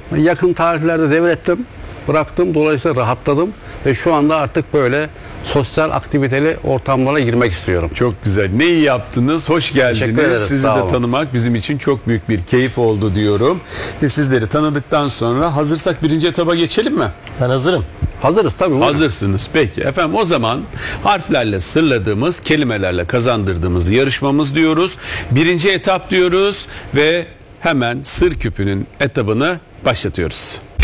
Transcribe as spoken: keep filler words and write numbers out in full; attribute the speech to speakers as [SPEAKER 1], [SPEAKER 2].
[SPEAKER 1] Yakın tarihlerde devrettim, bıraktım. Dolayısıyla rahatladım ve şu anda artık böyle sosyal aktiviteli ortamlara girmek istiyorum.
[SPEAKER 2] Çok güzel. Ne iyi yaptınız. Hoş geldiniz.
[SPEAKER 1] Teşekkür ederiz,
[SPEAKER 2] Sizi
[SPEAKER 1] sağ
[SPEAKER 2] de
[SPEAKER 1] olun.
[SPEAKER 2] tanımak bizim için çok büyük bir keyif oldu diyorum. Ve sizleri tanıdıktan sonra hazırsak birinci etaba geçelim mi?
[SPEAKER 3] Ben hazırım.
[SPEAKER 1] Hazırız tabii. buyurun.
[SPEAKER 2] Hazırsınız. Peki efendim, o zaman harflerle sırladığımız, kelimelerle kazandırdığımız yarışmamız diyoruz. Birinci etap diyoruz ve hemen sır küpünün etabını başlatıyoruz.